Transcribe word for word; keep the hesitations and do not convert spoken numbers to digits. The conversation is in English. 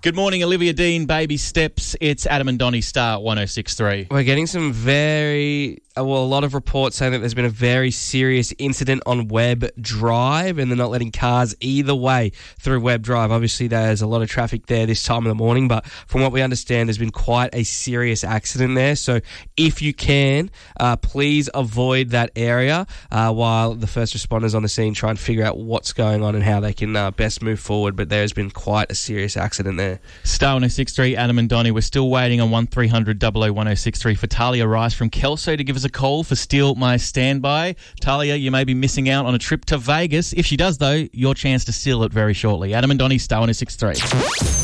Good morning, Olivia Dean, Baby Steps. It's Adam and Donnie Star, one oh six point three. We're getting some very, well, a lot of reports saying that there's been a very serious incident on Webb Drive and they're not letting cars either way through Webb Drive. Obviously, there's a lot of traffic there this time of the morning, but from what we understand, there's been quite a serious accident there. So if you can, uh, please avoid that area uh, while the first responders on the scene try and figure out what's going on and how they can uh, best move forward. But there's been quite a serious accident there. Star one oh six point three, Adam and Donnie. We're still waiting on one three hundred double oh one oh six point three for Talia Rice from Kelso to give us a call for Steal My Standby. Talia, you may be missing out on a trip to Vegas. If she does, though, your chance to steal it very shortly. Adam and Donnie, Star one oh six point three.